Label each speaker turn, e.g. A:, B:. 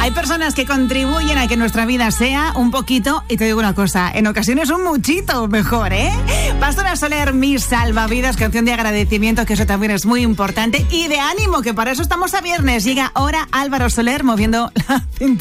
A: Hay personas que contribuyen a que nuestra vida sea un poquito, y te digo una cosa, en ocasiones un muchito mejor, ¿eh? Pastora Soler, Mis Salvavidas, canción de agradecimiento, que eso también es muy importante, y de ánimo, que para eso estamos a viernes. Llega ahora Álvaro Soler moviendo la cintura.